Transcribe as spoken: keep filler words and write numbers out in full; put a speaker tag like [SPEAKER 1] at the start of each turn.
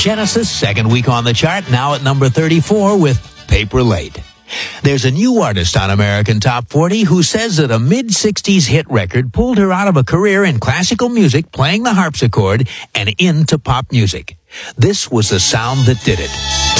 [SPEAKER 1] Genesis, second week on the chart, now at number thirty-four with Paper Late. There's a new artist on American Top forty who says that a mid-sixties hit record pulled her out of a career in classical music, playing the harpsichord, and into pop music. This was the sound that did it.